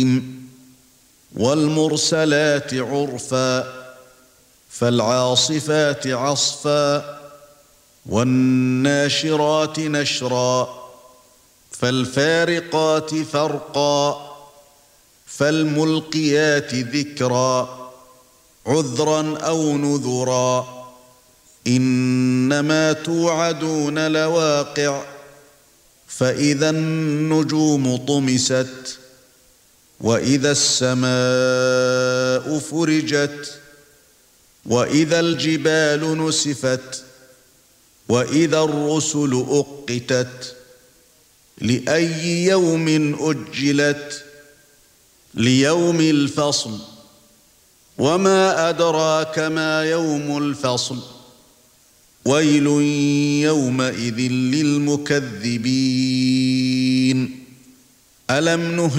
والمرسلات عرفا فالعاصفات عصفا والناشرات نشرا فالفارقات فرقا فالملقيات ذكرا عذرا أو نذرا إنما توعدون لواقع فإذا النجوم طمست وإذا السماء فرجت وإذا الجبال نسفت وإذا الرسل أقتت لأي يوم أجلت ليوم الفصل وما أدراك ما يوم الفصل ويل يومئذ للمكذبين ألم نهلك